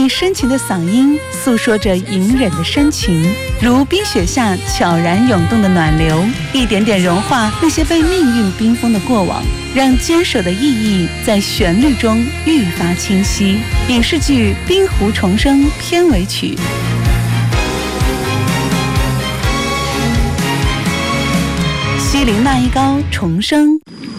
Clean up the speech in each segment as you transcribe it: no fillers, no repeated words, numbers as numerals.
深情的嗓音诉说着隐忍的深情，如冰雪下悄然涌动的暖流，一点点融化那些被命运冰封的过往，让坚守的意义在旋律中愈发清晰。影视剧《冰湖重生》片尾曲。西陵那一高重生。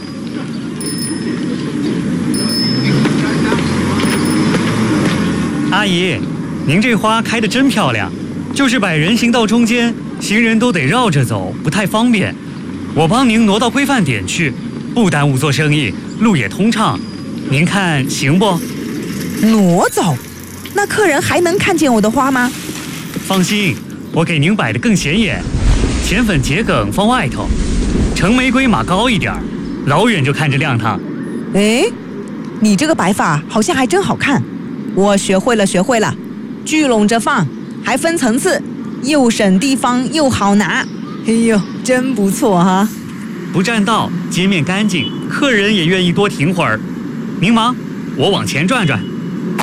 阿姨，您这花开得真漂亮，就是摆人行道中间，行人都得绕着走，不太方便。我帮您挪到规范点去，不耽误做生意，路也通畅。您看行不？ 挪走？那客人还能看见我的花吗？ 放心，我给您摆得更显眼，浅粉桔梗放外头，橙玫瑰码高一点，老远就看着亮堂。 哎，你这个摆法好像还真好看。我学会了，聚拢着放，还分层次，又省地方又好拿。哎呦，真不错哈！ 不占道，街面干净，客人也愿意多停会儿。您忙，我往前转转。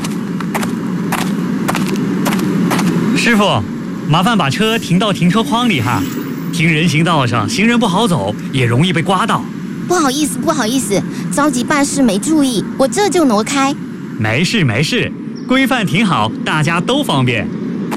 师傅，麻烦把车停到停车框里哈。停人行道上，行人不好走，也容易被刮到。 不好意思，着急办事没注意，我这就挪开。 没事，规范停好，大家都方便。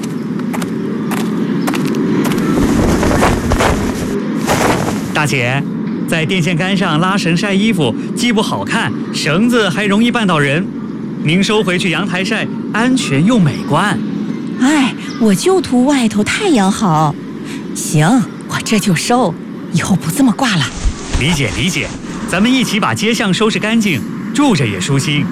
大姐，在电线杆上拉绳晒衣服，既不好看，绳子还容易绊到人。您收回去阳台晒，安全又美观。 哎，我就图外头太阳好。行，我这就收，以后不这么挂了。 理解，咱们一起把街巷收拾干净，住着也舒心。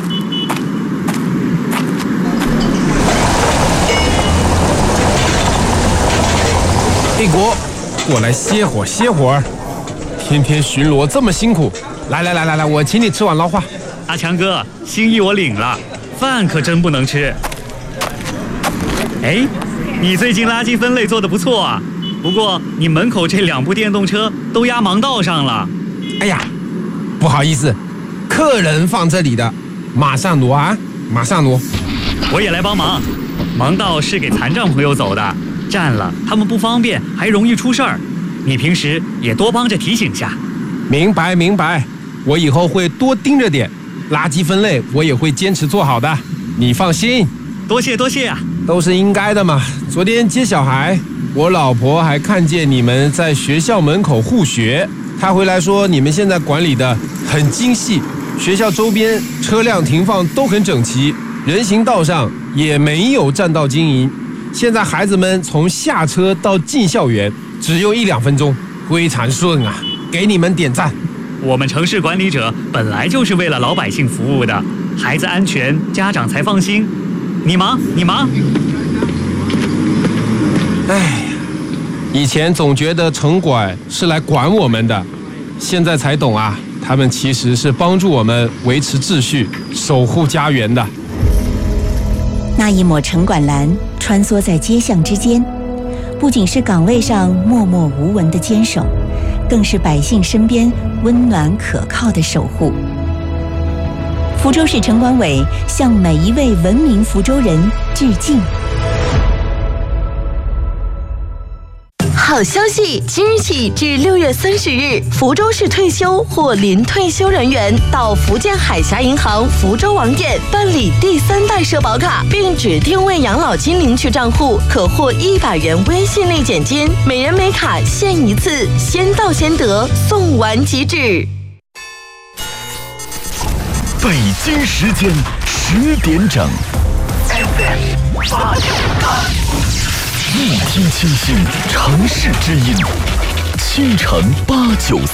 帝国，过来歇会儿。天天巡逻这么辛苦，来，我请你吃碗捞话。 阿强哥，心意我领了，饭可真不能吃。哎，你最近垃圾分类做得不错啊，不过你门口这2部电动车都压盲道上了。 哎呀，不好意思，客人放这里的，马上挪啊，马上挪。 我也来帮忙，盲道是给残障朋友走的，占了他们不方便，还容易出事儿。你平时也多帮着提醒下。 明白，我以后会多盯着点，垃圾分类我也会坚持做好的，你放心。 多谢啊， 都是应该的嘛。昨天接小孩，我老婆还看见你们在学校门口护学，她回来说你们现在管理的很精细，学校周边车辆停放都很整齐，人行道上也没有占道经营。现在孩子们从下车到进校园只用1-2分钟，非常顺啊，给你们点赞。 我们城市管理者本来就是为了老百姓服务的，孩子安全，家长才放心。你忙。 哎呀，以前总觉得城管是来管我们的，现在才懂啊，他们其实是帮助我们维持秩序，守护家园的。 那一抹城管蓝穿梭在街巷之间，不仅是岗位上默默无闻的坚守，更是百姓身边温暖可靠的守护。福州市城管委向每一位文明福州人致敬。 好消息！即日起至6月30日，福州市退休或临退休人员到福建海峡银行福州网点办理第3代社保卡，并指定为养老金领取账户，可获100元微信类减金，每人每卡限1次，先到先得，送完即止。 北京时间10点整 ，FM 893，一听清新，城市之音，倾城893。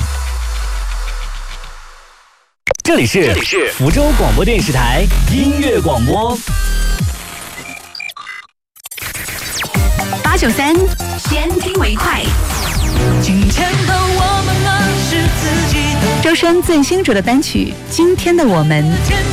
这里是福州广播电视台音乐广播 893，先听为快。 今天的我们是自己的。 周深最新出的单曲《今天的我们》。